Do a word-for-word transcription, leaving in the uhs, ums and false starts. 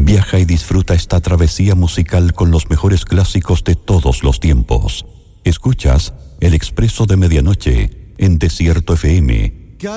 Viaja y disfruta esta travesía musical con los mejores clásicos de todos los tiempos. Escuchas El Expreso de Medianoche en Desierto F M.